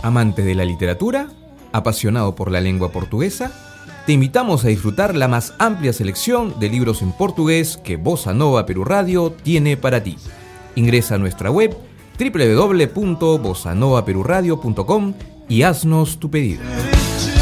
Amante de la literatura, apasionado por la lengua portuguesa, te invitamos a disfrutar la más amplia selección de libros en portugués que Bossa Nova Perú Radio tiene para ti. Ingresa a nuestra web www.bossanovaperuradio.com y haznos tu pedido.